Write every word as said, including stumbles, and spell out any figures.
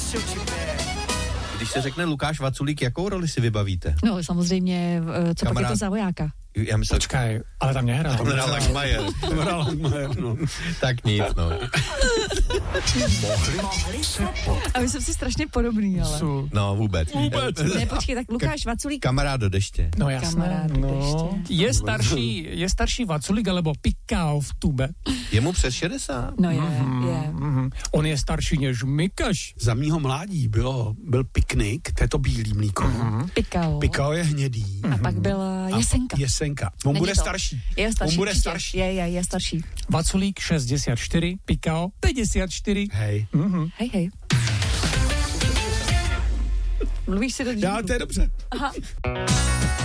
Když se řekne Lukáš Vaculík, jakou roli si vybavíte? No samozřejmě, co Kamarád... pak je to za vojáka? Já myslel, počkej, ale tam nehrál. Tam nehrál Lašmajer. Tam nehrál Lašmajer, no. Tak nic, no. Mohli se potkat. A my jsme si strašně podobný, ale. No, vůbec. Vůbec. Ne, počkej, tak Lukáš Vaculík. Kamarád do deště. No jasné. Kamarád do no. deště. Je starší, je starší Vaculík, alebo Pikao v tube? Je mu přes šedesát? No je, mm-hmm, je. Mm-hmm. On je starší než Mikaš. Za mýho mládí bylo, byl piknik, to je to bílý mlíko. Mm-hmm. Pikao. Pikao je hnědý. A pak byla Jesenka. A Jesenka. On Není bude to. starší. Je starší. On bude určitě. starší. Je, je, je starší. Vaculík šedesát čtyři, Pikao padesát čtyři. Hej. Mm-hmm. Hej, hej. Mluvíš si do dílu. Já, to je dobře. Aha.